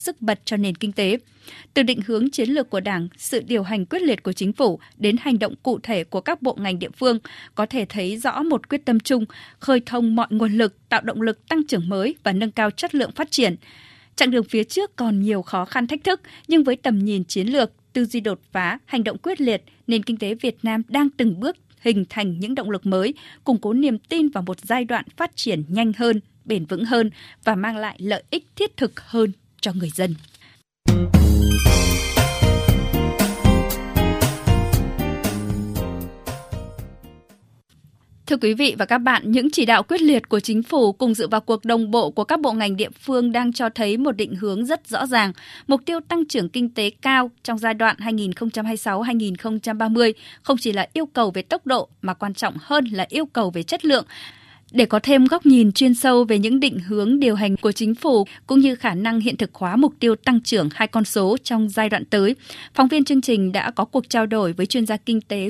sức bật cho nền kinh tế. Từ định hướng chiến lược của Đảng, sự điều hành quyết liệt của Chính phủ đến hành động cụ thể của các bộ ngành địa phương, có thể thấy rõ một quyết tâm chung, khơi thông mọi nguồn lực, tạo động lực tăng trưởng mới và nâng cao chất lượng phát triển. Chặng đường phía trước còn nhiều khó khăn thách thức, nhưng với tầm nhìn chiến lược, tư duy đột phá, hành động quyết liệt, nền kinh tế Việt Nam đang từng bước hình thành những động lực mới, củng cố niềm tin vào một giai đoạn phát triển nhanh hơn, bền vững hơn và mang lại lợi ích thiết thực hơn cho người dân. Thưa quý vị và các bạn, những chỉ đạo quyết liệt của Chính phủ cùng sự vào cuộc đồng bộ của các bộ ngành địa phương đang cho thấy một định hướng rất rõ ràng. Mục tiêu tăng trưởng kinh tế cao trong giai đoạn 2026-2030 không chỉ là yêu cầu về tốc độ mà quan trọng hơn là yêu cầu về chất lượng. Để có thêm góc nhìn chuyên sâu về những định hướng điều hành của Chính phủ cũng như khả năng hiện thực hóa mục tiêu tăng trưởng hai con số trong giai đoạn tới, phóng viên chương trình đã có cuộc trao đổi với chuyên gia kinh tế